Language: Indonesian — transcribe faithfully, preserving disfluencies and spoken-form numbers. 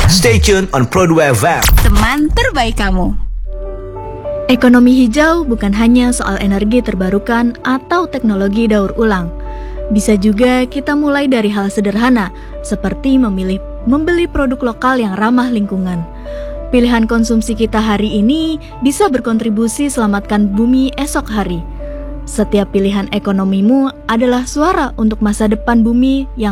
Stay tuned on Pro dua F M. Teman terbaik kamu. Ekonomi hijau bukan hanya soal energi terbarukan atau teknologi daur ulang. Bisa juga kita mulai dari hal sederhana, seperti memilih membeli produk lokal yang ramah lingkungan. Pilihan konsumsi kita hari ini bisa berkontribusi selamatkan bumi esok hari. Setiap pilihan ekonomimu adalah suara untuk masa depan bumi yang